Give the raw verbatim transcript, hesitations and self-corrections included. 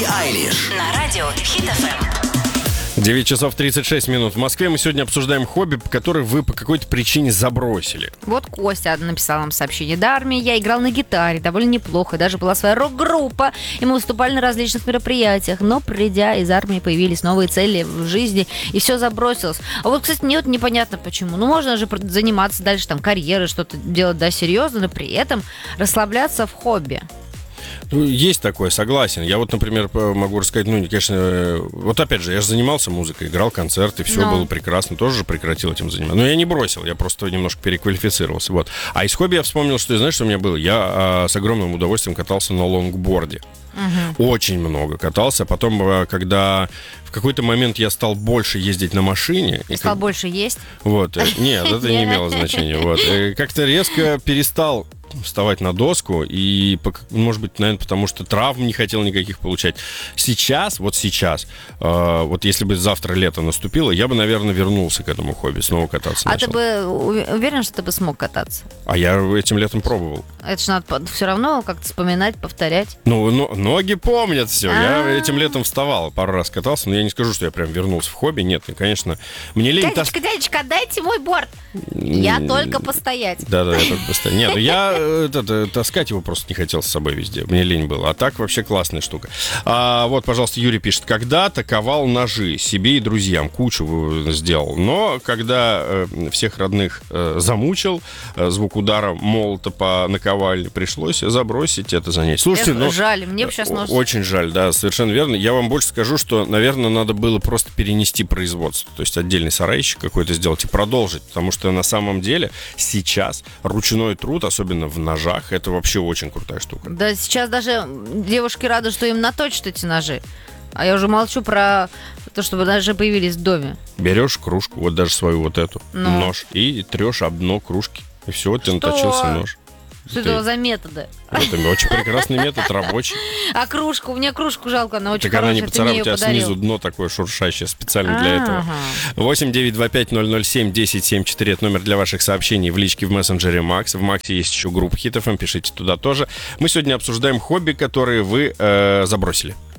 Билли Айлиш на радио Хит эф эм. девять часов тридцать шесть минут в Москве. Мы сегодня обсуждаем хобби, которое вы по какой-то причине забросили. Вот Костя написал нам сообщение. До армии я играл на гитаре довольно неплохо. Даже была своя рок-группа, и мы выступали на различных мероприятиях. Но, придя из армии, появились новые цели в жизни, и все забросилось. А вот, кстати, мне вот непонятно почему. Ну, можно же заниматься дальше, там, карьерой, что-то делать, да, серьезно, но при этом расслабляться в хобби. Ну, есть такое, согласен. Я вот, например, могу рассказать, ну, конечно, вот опять же, я же занимался музыкой, играл концерты, все Но. было прекрасно, тоже же прекратил этим заниматься. Но я не бросил, я просто немножко переквалифицировался, вот. А из хобби я вспомнил, что, знаешь, что у меня было? Я а, с огромным удовольствием катался на лонгборде. Угу. Очень много катался. Потом, когда в какой-то момент я стал больше ездить на машине... И стал как... больше есть? Вот. Нет, это не имело значения. Вот. Как-то резко перестал вставать на доску, и, может быть, наверное, потому что травм не хотел никаких получать. Сейчас, вот сейчас, э, вот если бы завтра лето наступило, я бы, наверное, вернулся к этому хобби, снова кататься А начал. ты бы уверен, что ты бы смог кататься? А я этим летом пробовал. Это же надо все равно как-то вспоминать, повторять. Ну, но, ноги помнят все. А-а-а. Я этим летом вставал, пару раз катался, но я не скажу, что я прям вернулся в хобби. Нет, конечно, мне лень... Дядечка, дядечка, дайте мой борт. Я только постоять. Да-да, я только постоять. Нет, я это, таскать его просто не хотел с собой везде. Мне лень было. А так вообще классная штука. А, вот, пожалуйста, Юрий пишет. Когда-то ковал ножи себе и друзьям. Кучу сделал. Но когда э, всех родных э, замучил, э, звук удара молота по наковальне, пришлось забросить это занятие. Слушайте, Эх, ну... жаль, мне бы сейчас нож... Очень жаль, да, совершенно верно. Я вам больше скажу, что, наверное, надо было просто перенести производство. То есть отдельный сарайчик какой-то сделать и продолжить. Потому что на самом деле сейчас ручной труд, особенно в ножах, это вообще очень крутая штука. Да, сейчас даже девушки рады, что им наточат эти ножи. А я уже молчу про то, чтобы ножи появились в доме. Берешь кружку, вот даже свою вот эту, ну. нож, и трешь об дно кружки. И все, вот тебе наточился нож. Что это за методы? Это очень прекрасный метод, рабочий. А кружку? Мне кружку жалко, она очень так хорошая. она не поцарапает, у тебя подарил. снизу дно такое шуршащее специально для этого. восемь девять два пять ноль ноль семь десять семь четыре. Это номер для ваших сообщений в личке в мессенджере Макс. В Максе есть еще группа Хит эф эм, пишите туда тоже. Мы сегодня обсуждаем хобби, которые вы э, забросили.